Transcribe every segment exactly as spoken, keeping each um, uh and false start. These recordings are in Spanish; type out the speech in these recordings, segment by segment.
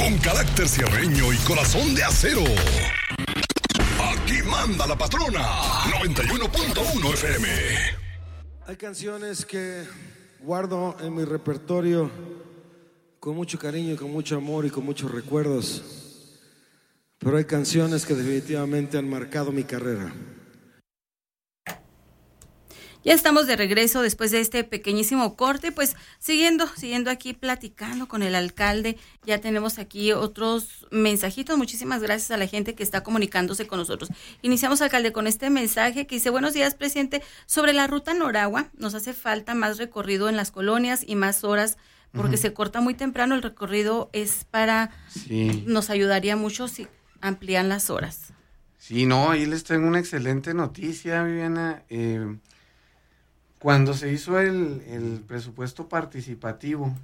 con carácter sierreño y corazón de acero. Aquí manda la patrona. noventa y uno punto uno F M. Hay canciones que guardo en mi repertorio con mucho cariño, con mucho amor y con muchos recuerdos. Pero hay canciones que definitivamente han marcado mi carrera. Ya estamos de regreso después de este pequeñísimo corte, pues siguiendo, siguiendo aquí platicando con el alcalde. Ya tenemos aquí otros mensajitos. Muchísimas gracias a la gente que está comunicándose con nosotros. Iniciamos, alcalde, con este mensaje que dice: buenos días, presidente. Sobre la ruta Noragua, nos hace falta más recorrido en las colonias y más horas, porque uh-huh. se corta muy temprano el recorrido. Es para, sí. nos ayudaría mucho si amplían las horas. Sí, no, ahí les tengo una excelente noticia, Viviana. Eh, Cuando se hizo el, el presupuesto participativo,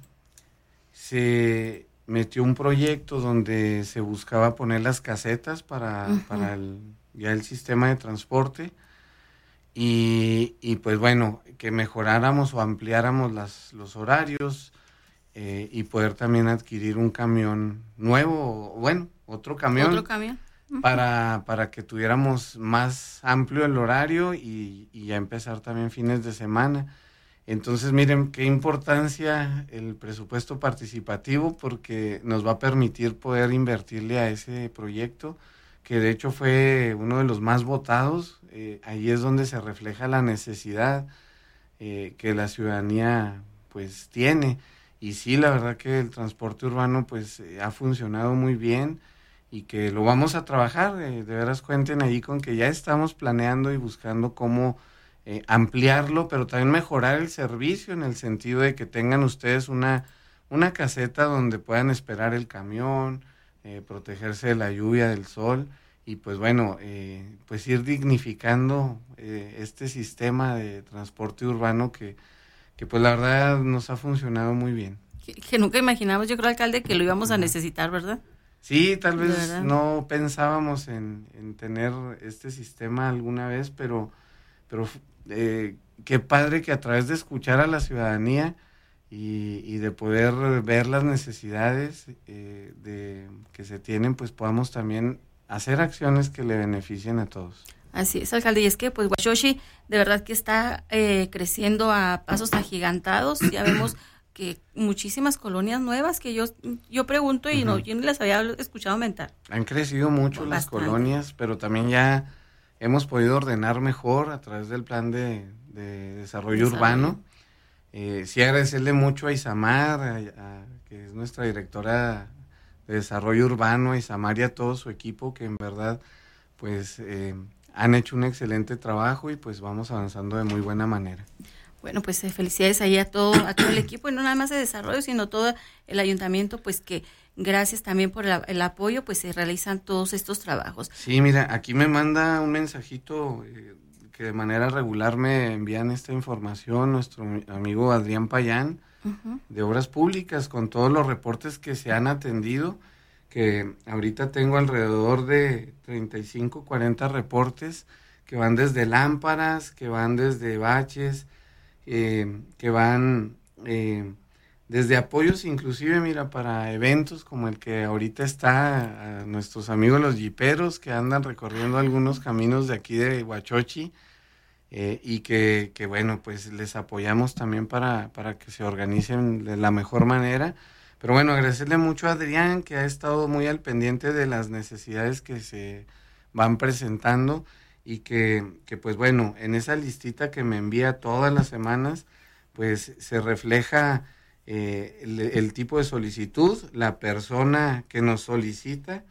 se metió un proyecto donde se buscaba poner las casetas para, uh-huh. para el, ya el sistema de transporte y, y pues bueno, que mejoráramos o ampliáramos las, los horarios eh, y poder también adquirir un camión nuevo, bueno, otro camión. Otro camión. Para, para que tuviéramos más amplio el horario y, y ya empezar también fines de semana. Entonces, miren qué importancia el presupuesto participativo, porque nos va a permitir poder invertirle a ese proyecto, que de hecho fue uno de los más votados. Eh, ahí es donde se refleja la necesidad eh, que la ciudadanía pues tiene. Y sí, la verdad que el transporte urbano pues eh, ha funcionado muy bien, y que lo vamos a trabajar. Eh, de veras, cuenten ahí con que ya estamos planeando y buscando cómo eh, ampliarlo, pero también mejorar el servicio, en el sentido de que tengan ustedes una, una caseta donde puedan esperar el camión, eh, protegerse de la lluvia, del sol, y pues bueno, eh, pues ir dignificando eh, este sistema de transporte urbano que, que pues la verdad nos ha funcionado muy bien. Que, que nunca imaginamos, yo creo, alcalde, que lo íbamos a necesitar, ¿verdad? Sí, tal vez no pensábamos en, en tener este sistema alguna vez, pero, pero eh, qué padre que a través de escuchar a la ciudadanía y, y de poder ver las necesidades eh, de, que se tienen, pues podamos también hacer acciones que le beneficien a todos. Así es, alcalde, y es que pues Huachochi de verdad que está eh, creciendo a pasos agigantados. Ya vemos que muchísimas colonias nuevas que yo yo pregunto y uh-huh. no yo no las había escuchado aumentar. Han crecido mucho Bastante. Las colonias, pero también ya hemos podido ordenar mejor a través del plan de, de desarrollo, desarrollo urbano. Eh, sí, agradecerle mucho a Isamar, a, a, que es nuestra directora de desarrollo urbano, a Isamar y a todo su equipo, que en verdad pues eh, han hecho un excelente trabajo y pues vamos avanzando de muy buena manera. Bueno, pues felicidades ahí a todo, a todo el equipo, y no nada más de desarrollo, sino todo el ayuntamiento, pues que gracias también por el, el apoyo, pues se realizan todos estos trabajos. Sí, mira, aquí me manda un mensajito eh, que de manera regular me envían esta información nuestro amigo Adrián Payán, uh-huh. de Obras Públicas, con todos los reportes que se han atendido, que ahorita tengo alrededor de treinta y cinco, cuarenta reportes que van desde lámparas, que van desde baches, Eh, que van eh, desde apoyos inclusive, mira, para eventos como el que ahorita está, a nuestros amigos los jiperos que andan recorriendo algunos caminos de aquí de Huachochi eh, y que, que bueno, pues les apoyamos también para, para que se organicen de la mejor manera. Pero bueno, agradecerle mucho a Adrián, que ha estado muy al pendiente de las necesidades que se van presentando, y que, que pues bueno, en esa listita que me envía todas las semanas, pues se refleja eh, el, el tipo de solicitud, la persona que nos solicita,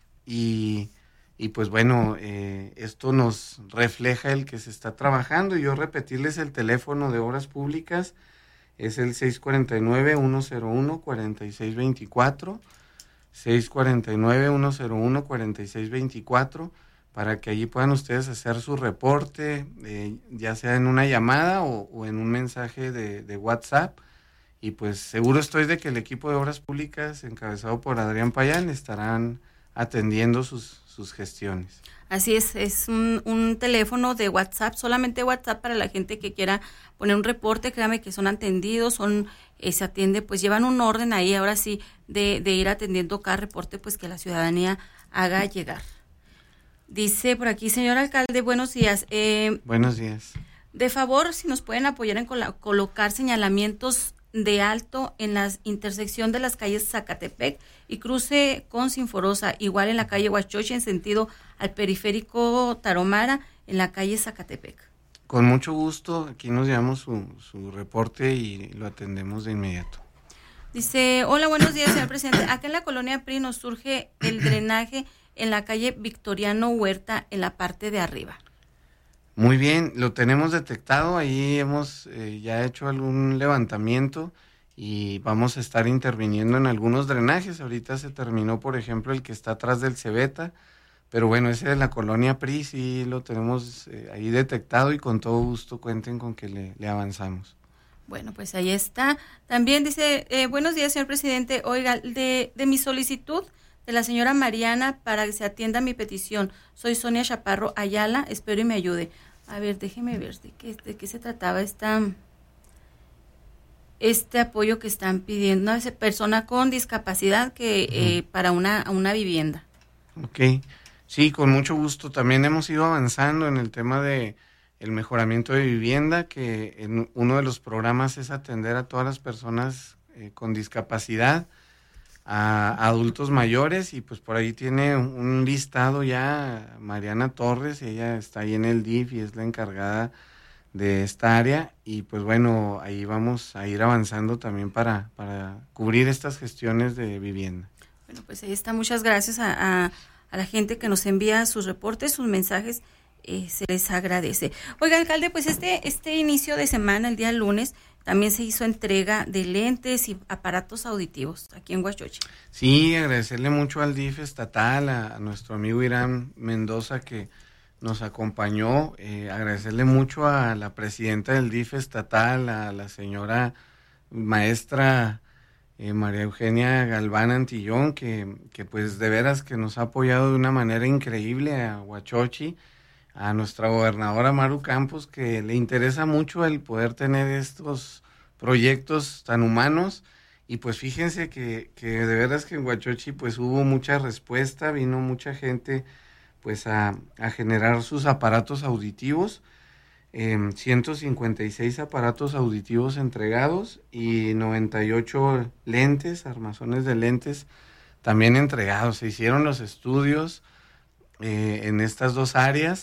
y, y pues bueno, eh, esto nos refleja el que se está trabajando. Y yo repetirles el teléfono de Obras Públicas, es el seis cuatro nueve, uno cero uno, cuatro seis dos cuatro, seis cuatro nueve, uno cero uno, cuatro seis dos cuatro, para que allí puedan ustedes hacer su reporte, eh, ya sea en una llamada o, o en un mensaje de, de WhatsApp, y pues seguro estoy de que el equipo de Obras Públicas, encabezado por Adrián Payán, estarán atendiendo sus, sus gestiones. Así es, es un, un teléfono de WhatsApp, solamente WhatsApp para la gente que quiera poner un reporte. Créame que son atendidos, son eh, se atiende, pues llevan un orden ahí, ahora sí, de, de ir atendiendo cada reporte, pues que la ciudadanía haga llegar. Dice por aquí, señor alcalde, buenos días. Eh, buenos días. De favor, si nos pueden apoyar en col- colocar señalamientos de alto en la intersección de las calles Zacatepec y cruce con Sinforosa, igual en la calle Huachochi en sentido al periférico Tarahumara en la calle Zacatepec. Con mucho gusto, aquí nos llevamos su, su reporte y lo atendemos de inmediato. Dice, hola, buenos días, señor presidente. Acá en la colonia P R I nos surge el drenaje en la calle Victoriano Huerta en la parte de arriba. Muy bien, lo tenemos detectado, ahí hemos eh, ya hecho algún levantamiento y vamos a estar interviniendo en algunos drenajes. Ahorita se terminó, por ejemplo, el que está atrás del Cebeta, pero bueno, ese de la colonia P R I sí lo tenemos eh, ahí detectado y con todo gusto cuenten con que le, le avanzamos. Bueno, pues ahí está. También dice, eh, buenos días, señor presidente. Oiga, de, de mi solicitud de la señora Mariana para que se atienda mi petición. Soy Sonia Chaparro Ayala, espero y me ayude. A ver, déjeme ver de qué, de qué se trataba esta, este apoyo que están pidiendo a esa persona con discapacidad que uh-huh. eh, para una, una vivienda. Ok, sí, con mucho gusto. También hemos ido avanzando en el tema de el mejoramiento de vivienda, que en uno de los programas es atender a todas las personas eh, con discapacidad, a adultos mayores, y pues por ahí tiene un listado ya Mariana Torres, ella está ahí en el D I F y es la encargada de esta área, y pues bueno, ahí vamos a ir avanzando también para, para cubrir estas gestiones de vivienda. Bueno, pues ahí está, muchas gracias a, a, a la gente que nos envía sus reportes, sus mensajes, eh, se les agradece. Oiga, alcalde, pues este, este inicio de semana, el día lunes, también se hizo entrega de lentes y aparatos auditivos aquí en Huachochi. Sí, agradecerle mucho al D I F estatal, a, a nuestro amigo Irán Mendoza que nos acompañó, eh, agradecerle mucho a la presidenta del D I F estatal, a la señora maestra eh, María Eugenia Galván Antillón, que, que pues de veras que nos ha apoyado de una manera increíble a Huachochi, a nuestra gobernadora Maru Campos, que le interesa mucho el poder tener estos proyectos tan humanos, y pues fíjense que, que de veras que en Huachochi pues hubo mucha respuesta, vino mucha gente pues a, a generar sus aparatos auditivos, eh, ciento cincuenta y seis aparatos auditivos entregados y noventa y ocho lentes, armazones de lentes también entregados. Se hicieron los estudios eh, en estas dos áreas.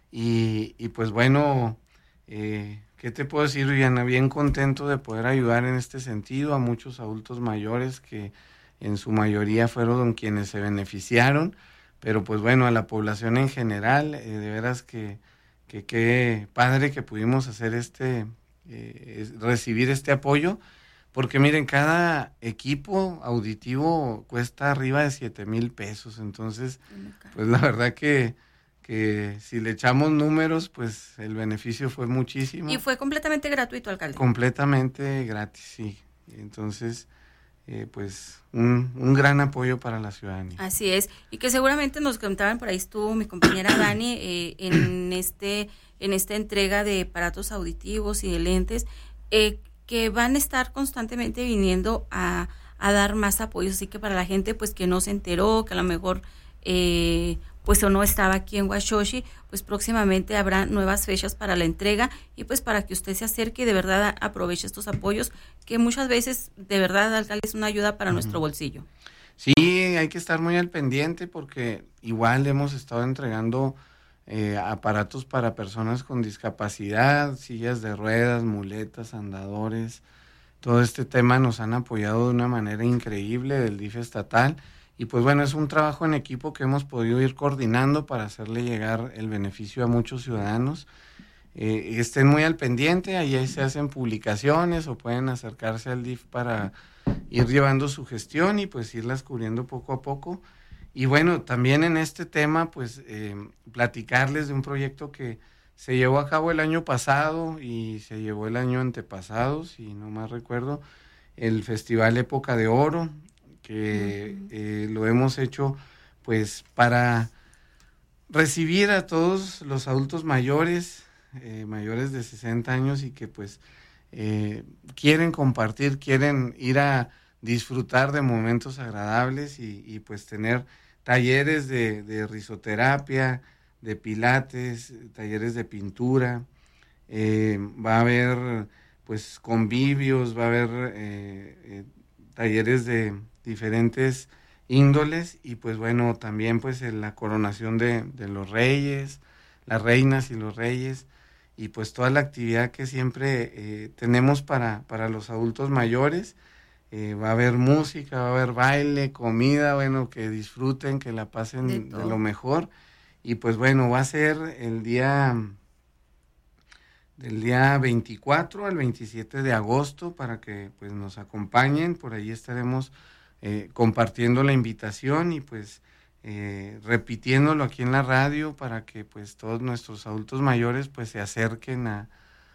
Y, y pues bueno, eh, ¿qué te puedo decir, Rihanna? Bien contento de poder ayudar en este sentido a muchos adultos mayores que en su mayoría fueron quienes se beneficiaron, pero pues bueno, a la población en general, eh, de veras que que qué padre que pudimos hacer este, eh, recibir este apoyo, porque miren, cada equipo auditivo cuesta arriba de siete mil pesos, entonces pues la verdad que que si le echamos números, pues el beneficio fue muchísimo. Y fue completamente gratuito, alcalde. Completamente gratis, sí. Entonces, eh, pues un, un gran apoyo para la ciudadanía. Así es, y que seguramente nos contaban, por ahí estuvo mi compañera Dani eh, en este en esta entrega de aparatos auditivos y de lentes, eh, que van a estar constantemente viniendo a, a dar más apoyo, así que para la gente pues que no se enteró, que a lo mejor eh, pues o no estaba aquí en Huachochi, pues próximamente habrá nuevas fechas para la entrega y pues para que usted se acerque y de verdad aproveche estos apoyos que muchas veces de verdad, alcalde, es una ayuda para uh-huh. nuestro bolsillo. Sí, hay que estar muy al pendiente porque igual hemos estado entregando eh, aparatos para personas con discapacidad, sillas de ruedas, muletas, andadores. Todo este tema nos han apoyado de una manera increíble del D I F estatal. Y pues bueno, es un trabajo en equipo que hemos podido ir coordinando para hacerle llegar el beneficio a muchos ciudadanos. Eh, estén muy al pendiente, ahí se hacen publicaciones o pueden acercarse al D I F para ir llevando su gestión y pues irlas cubriendo poco a poco. Y bueno, también en este tema, pues eh, platicarles de un proyecto que se llevó a cabo el año pasado y se llevó el año antepasado, si no más recuerdo, el Festival Época de Oro, que uh-huh. eh, lo hemos hecho pues para recibir a todos los adultos mayores, eh, mayores de sesenta años y que pues eh, quieren compartir, quieren ir a disfrutar de momentos agradables y, y pues tener talleres de, de risoterapia, de pilates, talleres de pintura, eh, va a haber pues convivios, va a haber eh, eh, talleres de diferentes índoles y pues bueno, también pues en la coronación de, de los reyes, las reinas y los reyes y pues toda la actividad que siempre eh, tenemos para, para los adultos mayores. Eh, va a haber música, va a haber baile, comida, bueno, que disfruten, que la pasen de, de lo mejor. Y pues bueno, va a ser el día, del día veinticuatro al veintisiete de agosto para que pues nos acompañen. Por ahí estaremos eh, compartiendo la invitación y pues eh, repitiéndolo aquí en la radio para que pues todos nuestros adultos mayores pues se acerquen a,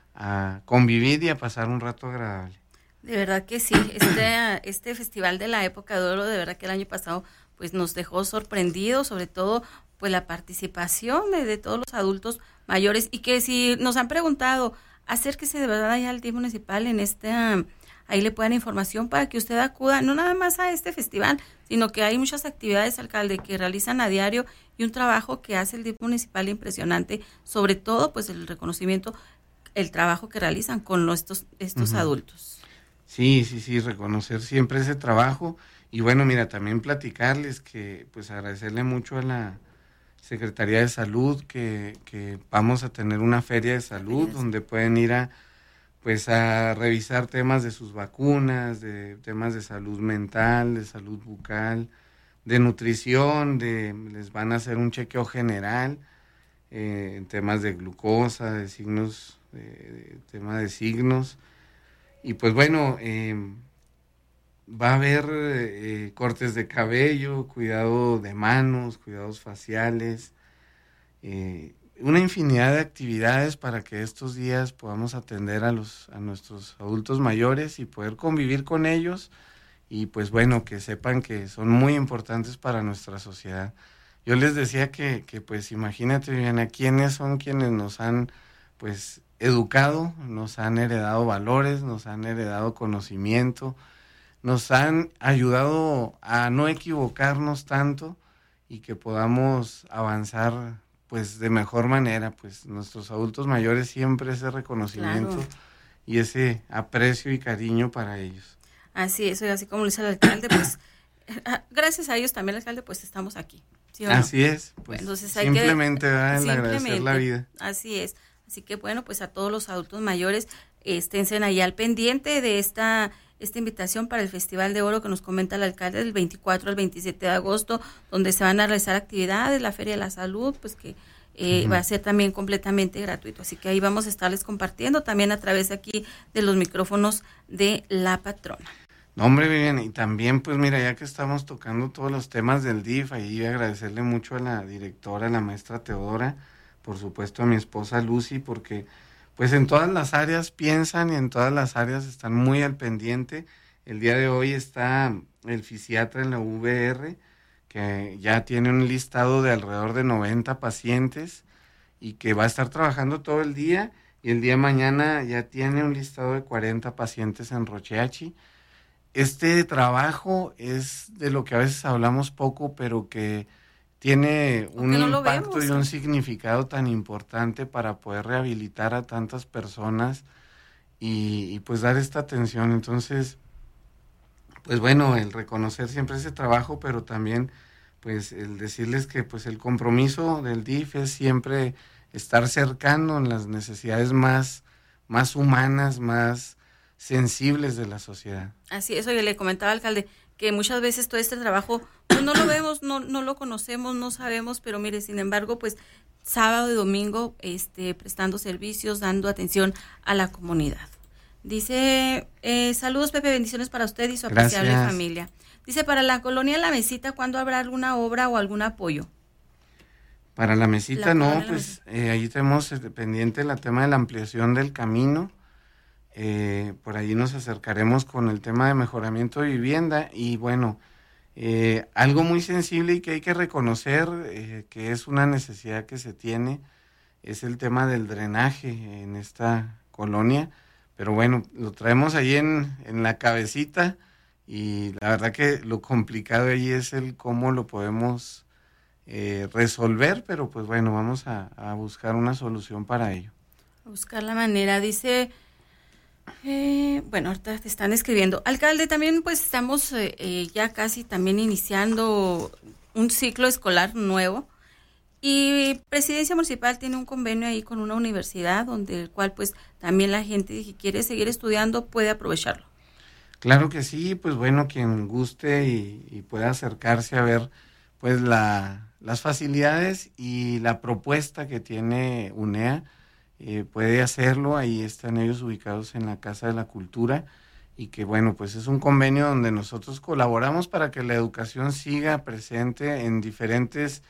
a convivir y a pasar un rato agradable. De verdad que sí, este, este festival de la época de oro, de verdad que el año pasado pues nos dejó sorprendidos, sobre todo pues la participación de, de todos los adultos mayores y que si nos han preguntado, acérquese de verdad allá al D I F municipal en este, ahí le puedan información para que usted acuda, no nada más a este festival, sino que hay muchas actividades, alcalde, que realizan a diario y un trabajo que hace el D I F municipal impresionante, sobre todo pues el reconocimiento, el trabajo que realizan con estos, estos uh-huh. adultos. Sí, sí, sí, reconocer siempre ese trabajo y bueno, mira, también platicarles que, pues agradecerle mucho a la Secretaría de Salud que, que vamos a tener una feria de salud Gracias. Donde pueden ir a, pues a revisar temas de sus vacunas, de temas de salud mental, de salud bucal, de nutrición, de les van a hacer un chequeo general eh, en temas de glucosa, de signos, de, de tema de signos. Y pues bueno, eh, va a haber eh, cortes de cabello, cuidado de manos, cuidados faciales, eh, una infinidad de actividades para que estos días podamos atender a los a nuestros adultos mayores y poder convivir con ellos y pues bueno, que sepan que son muy importantes para nuestra sociedad. Yo les decía que, que pues imagínate, Viviana, quiénes son quienes nos han pues educado, nos han heredado valores, nos han heredado conocimiento, nos han ayudado a no equivocarnos tanto y que podamos avanzar pues de mejor manera, pues nuestros adultos mayores siempre ese reconocimiento claro. y ese aprecio y cariño para ellos. Así es, y así como lo dice el alcalde, pues gracias a ellos también, alcalde, pues estamos aquí. ¿Sí o no? Así es, pues Entonces hay simplemente, que, ¿verdad? El simplemente agradecer la vida. Así es. Así que bueno, pues a todos los adultos mayores, esténse ahí al pendiente de esta, esta invitación para el Festival de Oro que nos comenta el alcalde del veinticuatro al veintisiete de agosto, donde se van a realizar actividades, la Feria de la Salud, pues que eh, uh-huh. va a ser también completamente gratuito. Así que ahí vamos a estarles compartiendo también a través aquí de los micrófonos de La Patrona. No, hombre, Vivian, y también pues mira, ya que estamos tocando todos los temas del D I F, ahí agradecerle mucho a la directora, la maestra Teodora, por supuesto a mi esposa Lucy, porque pues en todas las áreas piensan y en todas las áreas están muy al pendiente. El día de hoy está el fisiatra en la U V R, que ya tiene un listado de alrededor de noventa pacientes y que va a estar trabajando todo el día, y el día de mañana ya tiene un listado de cuarenta pacientes en Rocheachi. Este trabajo es de lo que a veces hablamos poco, pero que tiene un no impacto vemos, y un significado tan importante para poder rehabilitar a tantas personas y, y pues dar esta atención. Entonces, pues bueno, el reconocer siempre ese trabajo, pero también pues el decirles que pues el compromiso del D I F es siempre estar cercano en las necesidades más, más humanas, más sensibles de la sociedad. Así es, oye, le comentaba al alcalde que muchas veces todo este trabajo pues no lo vemos, no, no lo conocemos, no sabemos, pero mire, sin embargo, pues sábado y domingo este, prestando servicios, dando atención a la comunidad. Dice, eh, saludos Pepe, bendiciones para usted y su Gracias. apreciable familia. Dice, para la colonia La Mesita, ¿cuándo habrá alguna obra o algún apoyo? Para La Mesita, la no, pues eh, ahí tenemos eh, pendiente el tema de la ampliación del camino. Eh, por ahí nos acercaremos con el tema de mejoramiento de vivienda y bueno, Eh, algo muy sensible y que hay que reconocer eh, que es una necesidad que se tiene es el tema del drenaje en esta colonia, pero bueno, lo traemos ahí en, en la cabecita y la verdad que lo complicado ahí es el cómo lo podemos eh, resolver, pero pues bueno, vamos a, a buscar una solución para ello. A buscar la manera, dice... Eh, bueno, ahorita te están escribiendo. Alcalde, también pues estamos eh, eh, ya casi también iniciando un ciclo escolar nuevo y Presidencia Municipal tiene un convenio ahí con una universidad donde el cual pues también la gente que quiere seguir estudiando puede aprovecharlo. Claro que sí, pues bueno, quien guste y, y pueda acercarse a ver pues la, las facilidades y la propuesta que tiene UNEA, Eh, puede hacerlo. Ahí están ellos ubicados en la Casa de la Cultura y que bueno, pues es un convenio donde nosotros colaboramos para que la educación siga presente en diferentes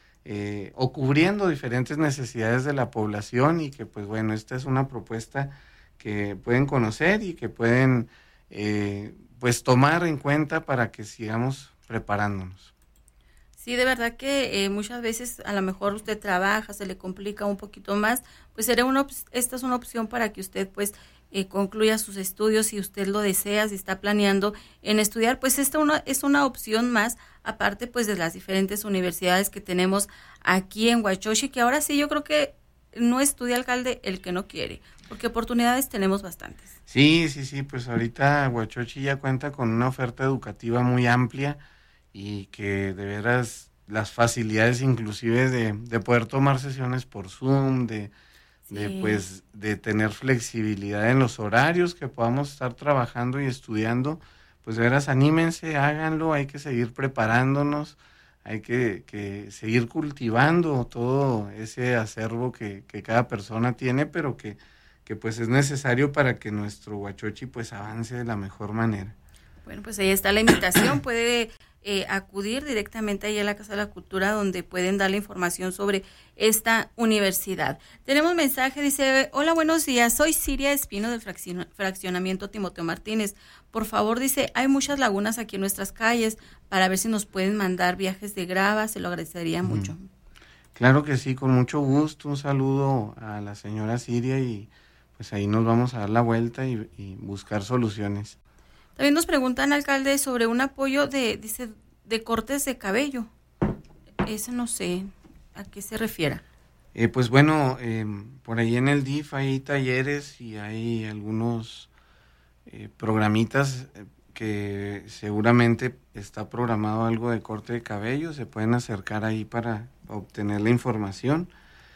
eh, o cubriendo diferentes necesidades de la población y que pues bueno, esta es una propuesta que pueden conocer y que pueden eh, pues tomar en cuenta para que sigamos preparándonos. Sí, de verdad que eh, muchas veces a lo mejor usted trabaja, se le complica un poquito más, pues será una op- esta es una opción para que usted pues eh, concluya sus estudios si usted lo desea, si está planeando en estudiar, pues esta una, es una opción más, aparte pues de las diferentes universidades que tenemos aquí en Huachochi, que ahora sí yo creo que no estudia, alcalde, el que no quiere, porque oportunidades tenemos bastantes. Sí, sí, sí, pues ahorita Huachochi ya cuenta con una oferta educativa muy amplia y que de veras las facilidades inclusive de, de poder tomar sesiones por Zoom, de, sí. de pues de tener flexibilidad en los horarios que podamos estar trabajando y estudiando, pues de veras anímense, háganlo, hay que seguir preparándonos, hay que, que seguir cultivando todo ese acervo que, que cada persona tiene, pero que, que pues es necesario para que nuestro Huachochi pues avance de la mejor manera. Bueno, pues ahí está la invitación, puede eh, acudir directamente ahí a la Casa de la Cultura donde pueden dar la información sobre esta universidad. Tenemos un mensaje, dice, hola, buenos días, soy Siria Espino del fraccion- fraccionamiento Timoteo Martínez. Por favor, dice, hay muchas lagunas aquí en nuestras calles, para ver si nos pueden mandar viajes de grava, se lo agradecería mm. mucho. Claro que sí, con mucho gusto, un saludo a la señora Siria y pues ahí nos vamos a dar la vuelta y, y buscar soluciones. También nos preguntan, alcalde, sobre un apoyo de, dice, de cortes de cabello. Eso no sé a qué se refiere. Eh, pues bueno, eh, por ahí en el D I F hay talleres y hay algunos eh, programitas que seguramente está programado algo de corte de cabello. Se pueden acercar ahí para obtener la información.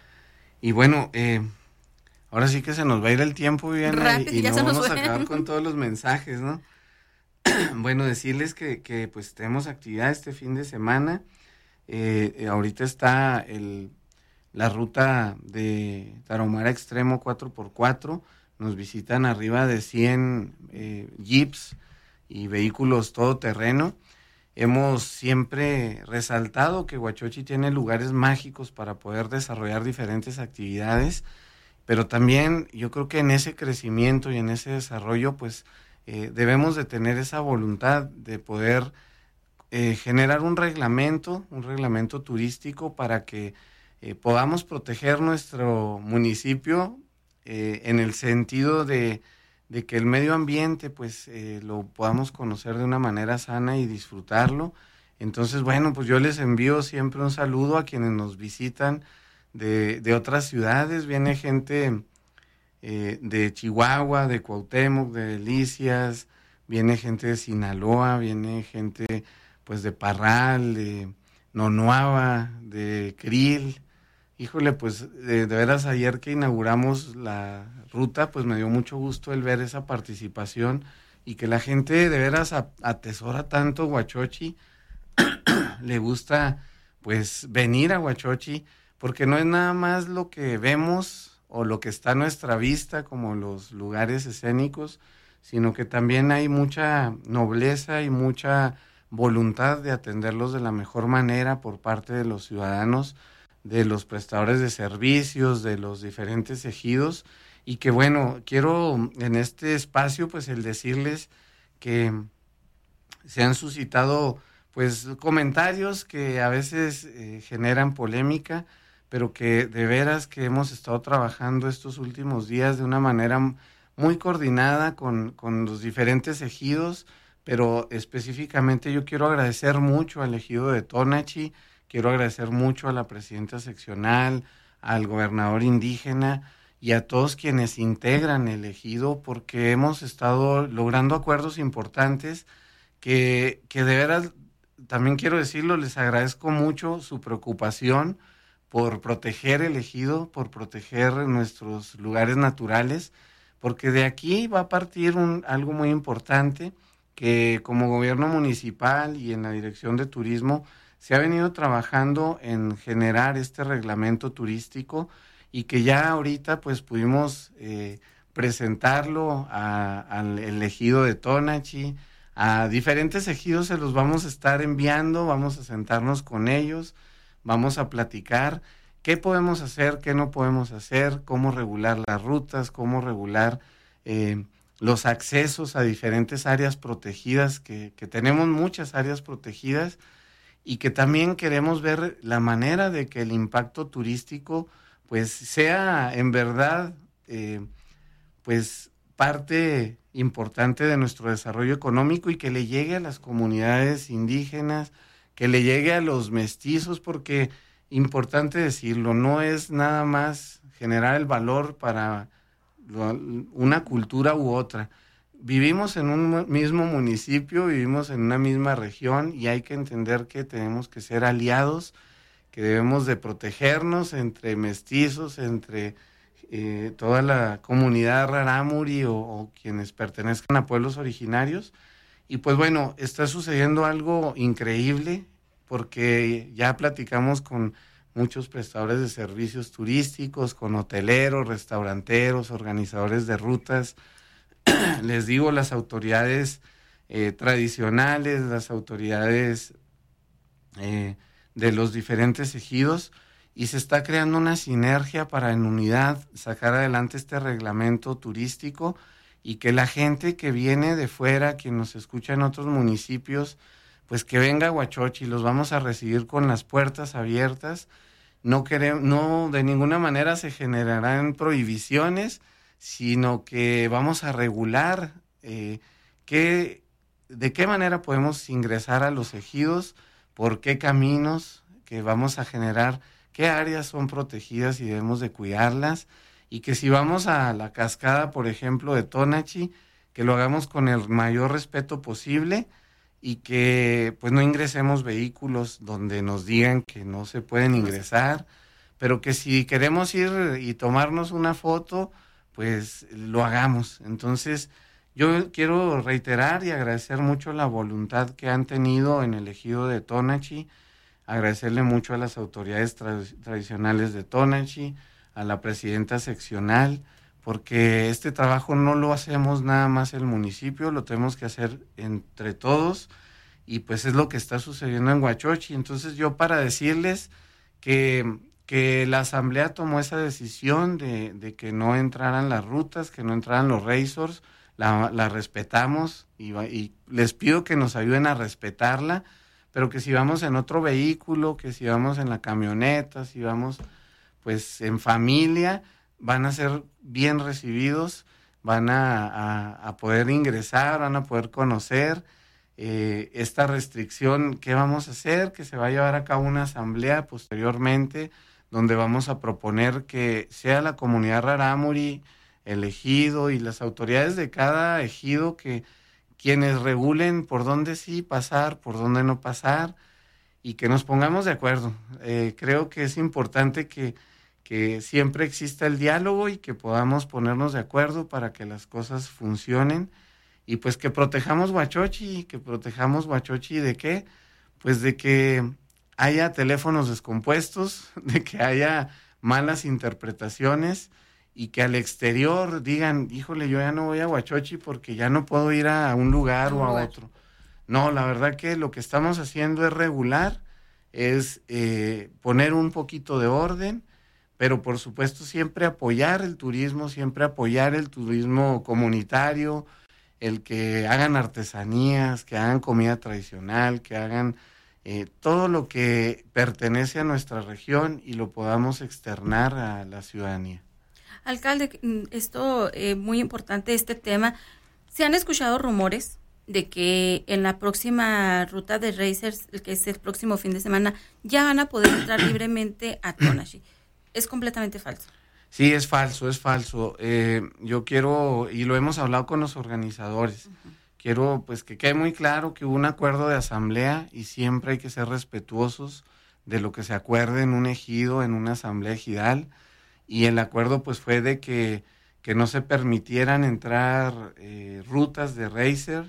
Y bueno, eh, ahora sí que se nos va a ir el tiempo, Viviana, Rápido, y, y no vamos a acabar con todos los mensajes, ¿no? Bueno, decirles que, que pues tenemos actividad este fin de semana. Eh, ahorita está el, la ruta de Tarahumara Extremo cuatro por cuatro. Nos visitan arriba de cien eh, jeeps y vehículos todoterreno. Hemos siempre resaltado que Huachochi tiene lugares mágicos para poder desarrollar diferentes actividades, pero también yo creo que en ese crecimiento y en ese desarrollo, pues, Eh, debemos de tener esa voluntad de poder eh, generar un reglamento, un reglamento turístico para que eh, podamos proteger nuestro municipio eh, en el sentido de, de que el medio ambiente pues eh, lo podamos conocer de una manera sana y disfrutarlo. Entonces, bueno, pues yo les envío siempre un saludo a quienes nos visitan de, de otras ciudades. Viene gente Eh, de Chihuahua, de Cuauhtémoc, de Delicias, viene gente de Sinaloa, viene gente pues de Parral, de Nonuava, de Krill. Híjole, pues de, de veras ayer que inauguramos la ruta, pues me dio mucho gusto el ver esa participación y que la gente de veras a, atesora tanto Huachochi, le gusta pues venir a Huachochi, porque no es nada más lo que vemos o lo que está a nuestra vista como los lugares escénicos, sino que también hay mucha nobleza y mucha voluntad de atenderlos de la mejor manera por parte de los ciudadanos, de los prestadores de servicios, de los diferentes ejidos, y que bueno, quiero en este espacio pues el decirles que se han suscitado pues comentarios que a veces eh, generan polémica, pero que de veras que hemos estado trabajando estos últimos días de una manera muy coordinada con, con los diferentes ejidos, pero específicamente yo quiero agradecer mucho al ejido de Tonachí, quiero agradecer mucho a la presidenta seccional, al gobernador indígena y a todos quienes integran el ejido, porque hemos estado logrando acuerdos importantes que, que de veras, también quiero decirlo, les agradezco mucho su preocupación por proteger el ejido, por proteger nuestros lugares naturales, porque de aquí va a partir un, algo muy importante, que como gobierno municipal y en la Dirección de Turismo se ha venido trabajando en generar este reglamento turístico y que ya ahorita pues pudimos eh, presentarlo a, al ejido de Tonachí, a diferentes ejidos se los vamos a estar enviando, vamos a sentarnos con ellos, vamos a platicar qué podemos hacer, qué no podemos hacer, cómo regular las rutas, cómo regular eh, los accesos a diferentes áreas protegidas, que, que tenemos muchas áreas protegidas y que también queremos ver la manera de que el impacto turístico pues sea en verdad eh, pues parte importante de nuestro desarrollo económico y que le llegue a las comunidades indígenas, que le llegue a los mestizos, porque importante decirlo, no es nada más generar el valor para una cultura u otra. Vivimos en un mismo municipio, vivimos en una misma región y hay que entender que tenemos que ser aliados, que debemos de protegernos entre mestizos, entre eh, toda la comunidad rarámuri o, o quienes pertenezcan a pueblos originarios. Y pues bueno, está sucediendo algo increíble porque ya platicamos con muchos prestadores de servicios turísticos, con hoteleros, restauranteros, organizadores de rutas. Les digo, las autoridades eh, tradicionales, las autoridades eh, de los diferentes ejidos, y se está creando una sinergia para en unidad sacar adelante este reglamento turístico y que la gente que viene de fuera, quien nos escucha en otros municipios, pues que venga a Huachochi, los vamos a recibir con las puertas abiertas. No queremos, no de ninguna manera se generarán prohibiciones, sino que vamos a regular eh, qué, de qué manera podemos ingresar a los ejidos, por qué caminos que vamos a generar, qué áreas son protegidas y debemos de cuidarlas, y que si vamos a la cascada, por ejemplo, de Tonachí, que lo hagamos con el mayor respeto posible y que pues no ingresemos vehículos donde nos digan que no se pueden ingresar, pero que si queremos ir y tomarnos una foto, pues lo hagamos. Entonces, yo quiero reiterar y agradecer mucho la voluntad que han tenido en el ejido de Tonachí, agradecerle mucho a las autoridades tra- tradicionales de Tonachí, a la presidenta seccional, porque este trabajo no lo hacemos nada más el municipio, lo tenemos que hacer entre todos, y pues es lo que está sucediendo en Huachochi. Entonces yo para decirles que, que la asamblea tomó esa decisión de, de que no entraran las rutas, que no entraran los razors, la, la respetamos y, y les pido que nos ayuden a respetarla, pero que si vamos en otro vehículo, que si vamos en la camioneta, si vamos pues en familia, van a ser bien recibidos, van a, a, a poder ingresar, van a poder conocer eh, esta restricción. ¿Qué vamos a hacer? Que se va a llevar a cabo una asamblea posteriormente, donde vamos a proponer que sea la comunidad rarámuri, el ejido y las autoridades de cada ejido que quienes regulen por dónde sí pasar, por dónde no pasar, y que nos pongamos de acuerdo. Eh, creo que es importante que, que siempre exista el diálogo y que podamos ponernos de acuerdo para que las cosas funcionen, y pues que protejamos Huachochi, que protejamos Huachochi ¿de qué? Pues de que haya teléfonos descompuestos, de que haya malas interpretaciones, y que al exterior digan, híjole, yo ya no voy a Huachochi porque ya no puedo ir a un lugar o a otro. No, la verdad que lo que estamos haciendo es regular, es eh, poner un poquito de orden, pero por supuesto siempre apoyar el turismo, siempre apoyar el turismo comunitario, el que hagan artesanías, que hagan comida tradicional, que hagan eh, todo lo que pertenece a nuestra región y lo podamos externar a la ciudadanía. Alcalde, esto es eh, muy importante, este tema. ¿Se han escuchado rumores de que en la próxima ruta de Racers, el que es el próximo fin de semana, ya van a poder entrar libremente a Tonachi? Es completamente falso. Sí, es falso, es falso. Eh, yo quiero, y lo hemos hablado con los organizadores, uh-huh. quiero pues que quede muy claro que hubo un acuerdo de asamblea y siempre hay que ser respetuosos de lo que se acuerde en un ejido, en una asamblea ejidal, y el acuerdo pues fue de que, que no se permitieran entrar eh, rutas de racers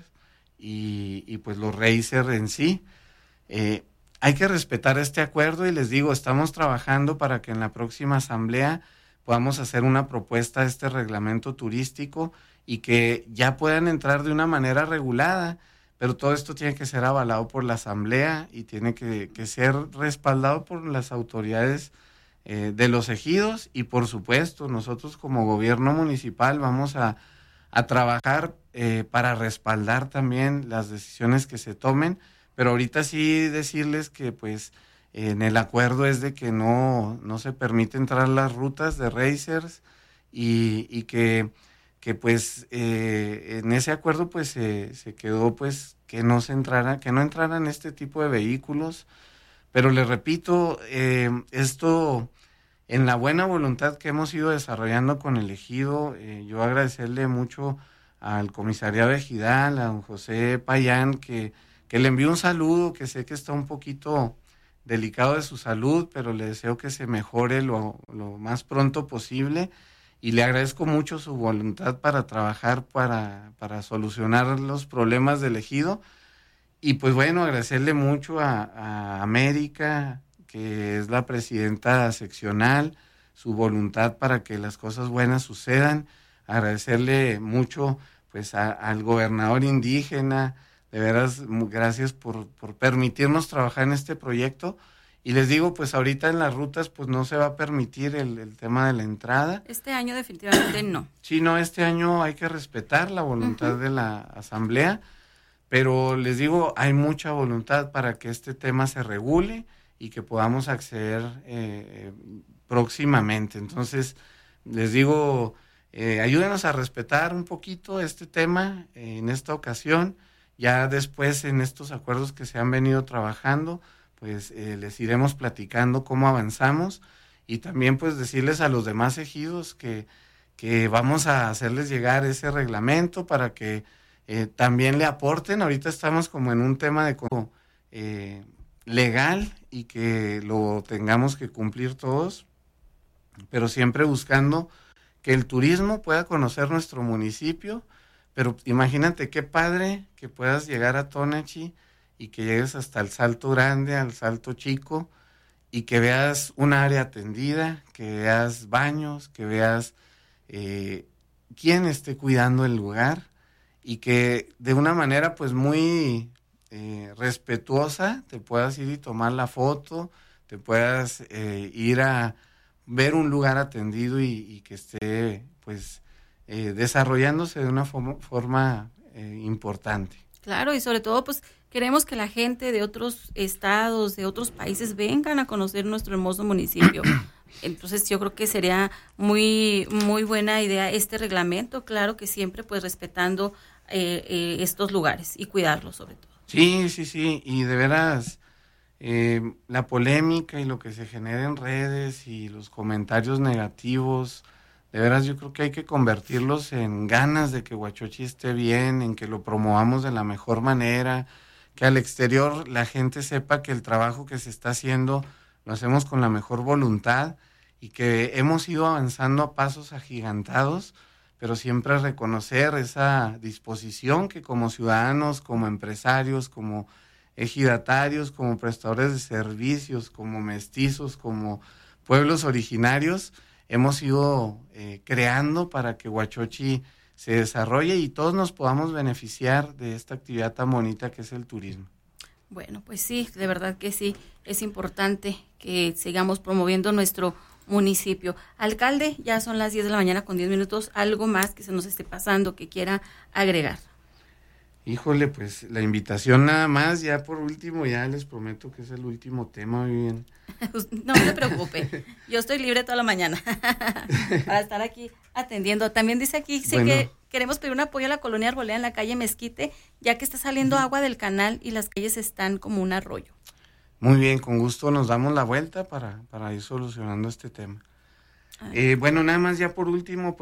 y, y pues los racers en sí. Eh, hay que respetar este acuerdo y les digo, estamos trabajando para que en la próxima asamblea podamos hacer una propuesta de este reglamento turístico y que ya puedan entrar de una manera regulada, pero todo esto tiene que ser avalado por la asamblea y tiene que, que ser respaldado por las autoridades eh, de los ejidos y por supuesto nosotros como gobierno municipal vamos a, a trabajar eh, para respaldar también las decisiones que se tomen, pero ahorita sí decirles que pues en el acuerdo es de que no, no se permite entrar las rutas de racers y, y que, que pues eh, en ese acuerdo pues se, se quedó pues que no se entrara, que no entraran este tipo de vehículos, pero les repito, eh, esto en la buena voluntad que hemos ido desarrollando con el ejido, eh, yo agradecerle mucho al comisariado ejidal, a don José Payán, que, que le envío un saludo, que sé que está un poquito delicado de su salud, pero le deseo que se mejore lo, lo más pronto posible y le agradezco mucho su voluntad para trabajar para, para solucionar los problemas del ejido y pues bueno, agradecerle mucho a, a América, que es la presidenta seccional, su voluntad para que las cosas buenas sucedan, agradecerle mucho pues a, al gobernador indígena. De veras, gracias por, por permitirnos trabajar en este proyecto. Y les digo, pues ahorita en las rutas pues no se va a permitir el, el tema de la entrada. Este año definitivamente no. Sí, no, este año hay que respetar la voluntad uh-huh. de la asamblea, pero les digo, hay mucha voluntad para que este tema se regule y que podamos acceder eh, próximamente. Entonces, les digo, eh, ayúdenos a respetar un poquito este tema eh, en esta ocasión. Ya después en estos acuerdos que se han venido trabajando, pues eh, les iremos platicando cómo avanzamos y también pues decirles a los demás ejidos que, que vamos a hacerles llegar ese reglamento para que eh, también le aporten. Ahorita estamos como en un tema de eh, legal y que lo tengamos que cumplir todos, pero siempre buscando que el turismo pueda conocer nuestro municipio. Pero imagínate qué padre que puedas llegar a Tonachi y que llegues hasta el Salto Grande, al Salto Chico, y que veas un área atendida, que veas baños, que veas eh, quién esté cuidando el lugar, y que de una manera pues muy eh, respetuosa te puedas ir y tomar la foto, te puedas eh, ir a ver un lugar atendido y, y que esté pues Eh, desarrollándose de una forma, forma eh, importante. Claro, y sobre todo pues queremos que la gente de otros estados, de otros países vengan a conocer nuestro hermoso municipio. Entonces yo creo que sería muy muy buena idea este reglamento, claro que siempre pues respetando eh, eh, estos lugares y cuidarlos sobre todo. Sí, sí, sí, y de veras eh, la polémica y lo que se genera en redes y los comentarios negativos, de veras yo creo que hay que convertirlos en ganas de que Huachochi esté bien, en que lo promovamos de la mejor manera, que al exterior la gente sepa que el trabajo que se está haciendo lo hacemos con la mejor voluntad y que hemos ido avanzando a pasos agigantados, pero siempre reconocer esa disposición que como ciudadanos, como empresarios, como ejidatarios, como prestadores de servicios, como mestizos, como pueblos originarios, hemos ido eh, creando para que Huachochi se desarrolle y todos nos podamos beneficiar de esta actividad tan bonita que es el turismo. Bueno, pues sí, de verdad que sí, es importante que sigamos promoviendo nuestro municipio. Alcalde, ya son las diez de la mañana con diez minutos, algo más que se nos esté pasando que quiera agregar. Híjole, pues la invitación nada más, ya por último, ya les prometo que es el último tema, muy bien. No se preocupe, yo estoy libre toda la mañana para estar aquí atendiendo. También dice aquí, sí, bueno, que queremos pedir un apoyo a la colonia Arboleda en la calle Mezquite, ya que está saliendo uh-huh. agua del canal y las calles están como un arroyo. Muy bien, con gusto nos damos la vuelta para, para ir solucionando este tema. Eh, bueno, nada más ya por último, pues